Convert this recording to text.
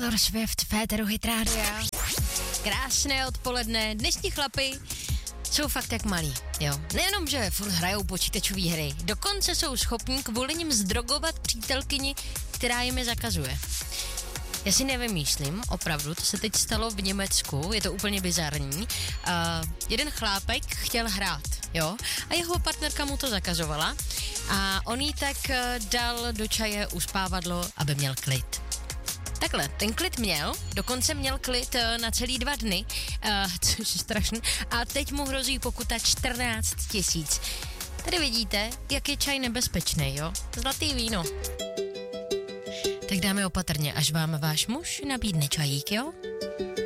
Taylor Swift, Féteru Hit Rádia. Krásné odpoledne, dnešní chlapi jsou fakt jak malí, jo. Nejenom, že furt hrajou počítačové hry, dokonce jsou schopní kvůli nim zdrogovat přítelkyni, která jim je zakazuje. Já si nevymýšlím, opravdu, to se teď stalo v Německu, je to úplně bizarní. Jeden chlápek chtěl hrát, jo, a jeho partnerka mu to zakazovala a on jí tak dal do čaje uspávadlo, aby měl klid. Takhle, ten klid měl, dokonce měl klid na celý 2 dny, což je strašný, a teď mu hrozí pokuta 14 000. Tady vidíte, jak je čaj nebezpečný, jo? Zlatý víno. Tak dáme opatrně, až vám váš muž nabídne čajík, jo?